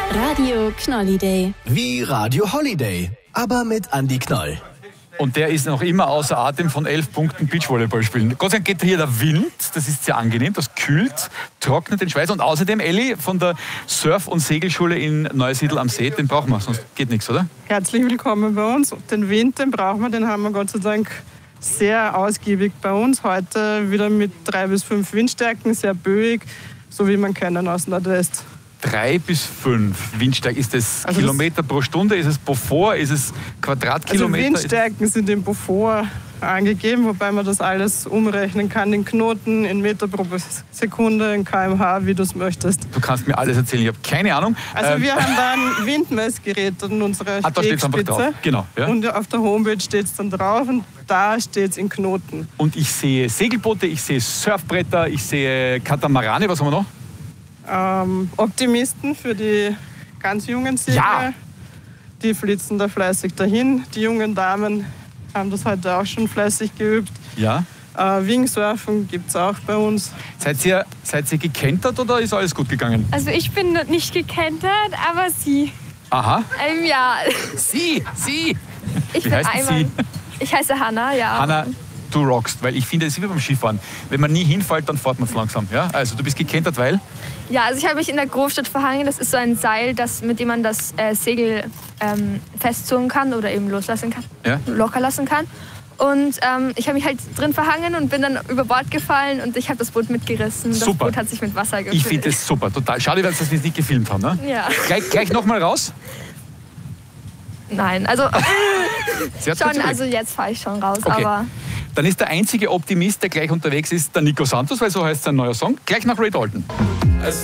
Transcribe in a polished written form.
Radio Knolliday. Wie Radio Holiday, aber mit Andi Knoll. Und der ist noch immer außer Atem von 11 Punkten Beachvolleyball spielen. Gott sei Dank geht hier der Wind, das ist sehr angenehm, das kühlt, trocknet den Schweiß. Und außerdem, Elli, von der Surf- und Segelschule in Neusiedl am See, den brauchen wir, sonst geht nichts, oder? Herzlich willkommen bei uns. Den Wind, den brauchen wir, den haben wir Gott sei Dank sehr ausgiebig bei uns. Heute wieder mit 3 bis 5 Windstärken, sehr böig, so wie man kennen aus Nordwest. 3 bis 5 Windstärken. Ist das Also Kilometer pro Stunde? Ist es Beaufort? Ist es Quadratkilometer? Also Windstärken sind im Beaufort angegeben, wobei man das alles umrechnen kann in Knoten, in Meter pro Sekunde, in km/h, wie du es möchtest. Du kannst mir alles erzählen, ich habe keine Ahnung. Also wir haben da ein Windmessgerät an unserer da steht's einfach drauf. Stegspitze. Genau, ja. Und auf der Homepage steht es dann drauf und da steht es in Knoten. Und ich sehe Segelboote, ich sehe Surfbretter, ich sehe Katamarane, was haben wir noch? Optimisten für die ganz jungen Segler. Ja. Die flitzen da fleißig dahin. Die jungen Damen haben das heute auch schon fleißig geübt. Ja. Wingsurfen gibt es auch bei uns. Seid ihr gekentert oder ist alles gut gegangen? Also ich bin nicht gekentert, aber sie. Aha. Ja. Sie. Ich Wie bin heißt einmal. sie? Ich heiße Hanna, ja. Hanna, du rockst, weil ich finde, es ist wie beim Skifahren. Wenn man nie hinfällt, dann fährt man es langsam. Ja? Also du bist gekentert, weil? Ja, also ich habe mich in der Großstadt verhangen. Das ist so ein Seil, mit dem man das Segel festzurren kann oder eben loslassen kann, locker lassen kann. Und ich habe mich halt drin verhangen und bin dann über Bord gefallen und ich habe das Boot mitgerissen. Super. Das Boot hat sich mit Wasser gefüllt. Ich finde das super, total. Schade, dass wir es nicht gefilmt haben. Ne? Ja. Gleich nochmal raus? Nein, also Sehr schon, zurück. also jetzt fahre ich schon raus, Okay. aber... Dann ist der einzige Optimist, der gleich unterwegs ist, der Nico Santos, weil so heißt sein neuer Song. Gleich nach Ray Dalton.